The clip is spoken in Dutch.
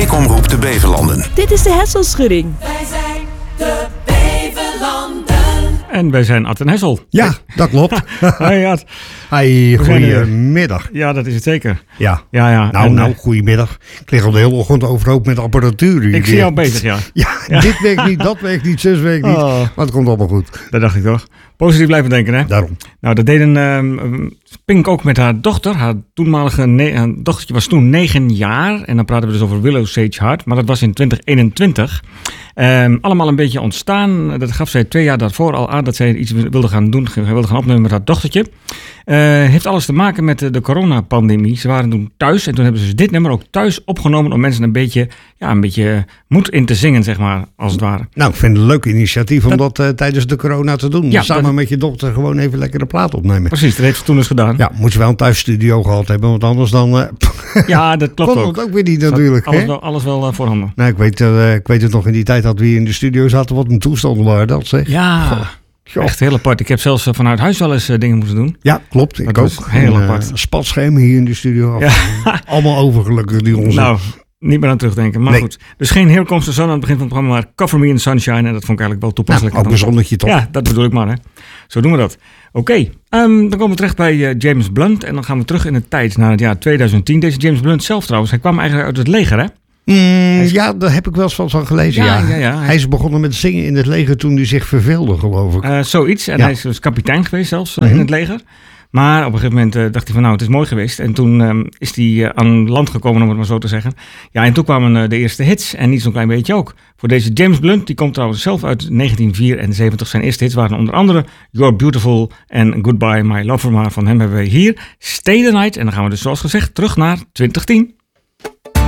Publiek Omroep de Beverlanden. Dit is de Hesselschudding. Wij zijn de Beverlanden. En wij zijn Ad en Hessel. Ja, dat klopt. Hoi Ad. Hey, goedemiddag. Ja, dat is het zeker. Ja. Ja. Nou, goedemiddag. Ik lig al de hele ochtend overhoop met apparatuur. Ik zie jou bezig, ja. Ja, dit werkt niet, dat werkt niet, zus werkt niet. Oh. Maar het komt allemaal goed. Dat dacht ik toch. Positief blijven denken, hè? Daarom. Nou, dat deden Pink ook met haar dochter. Haar toenmalige dochtertje was toen 9 jaar. En dan praten we dus over Willow Sage Hart. Maar dat was in 2021. Allemaal een beetje ontstaan. Dat gaf zij 2 jaar daarvoor al aan dat zij iets wilde gaan doen. Wilde gaan opnemen met haar dochtertje. Heeft alles te maken met de coronapandemie. Ze waren toen thuis en toen hebben ze dit nummer ook thuis opgenomen om mensen een beetje moed in te zingen, zeg maar, als het ware. Nou, ik vind het een leuk initiatief om dat tijdens de corona te doen. Ja, samen met je dochter gewoon even lekker de plaat opnemen. Precies, dat heeft ze toen dus gedaan. Ja, moet je wel een thuisstudio gehad hebben, want anders dan ja, dat klopt kon ook. het ook weer niet natuurlijk. Alles wel voorhanden. Nou, ik weet het nog in die tijd dat we hier in de studio zaten, wat een toestanden waren dat, zeg. Ja, echt heel apart. Ik heb zelfs vanuit huis wel eens dingen moeten doen. Ja, klopt. Ik ook. Heel apart. Spatschermen hier in de studio. Ja. Allemaal overgelukkig die onze. Nou, niet meer aan terugdenken. Maar goed. Dus geen Here Comes the Sun aan het begin van het programma, maar Cover Me in the Sunshine. En dat vond ik eigenlijk wel toepasselijk. Nou, ook een zonnetje toch? Ja, dat bedoel ik maar. Hè. Zo doen we dat. Oké, dan komen we terecht bij James Blunt. En dan gaan we terug in de tijd naar het jaar 2010. Deze James Blunt zelf trouwens, hij kwam eigenlijk uit het leger, hè? Ja, daar heb ik wel eens van gelezen. Ja. Hij is begonnen met zingen in het leger toen hij zich verveelde, geloof ik. Zoiets. En hij is dus kapitein geweest zelfs in het leger. Maar op een gegeven moment dacht hij van het is mooi geweest. En toen is hij aan land gekomen, om het maar zo te zeggen. Ja, en toen kwamen de eerste hits. En niet zo'n klein beetje ook. Voor deze James Blunt, die komt trouwens zelf uit 1974. Zijn eerste hits waren onder andere You're Beautiful en Goodbye My Lover. Maar van hem hebben we hier Stay the Night. En dan gaan we dus zoals gezegd terug naar 2010.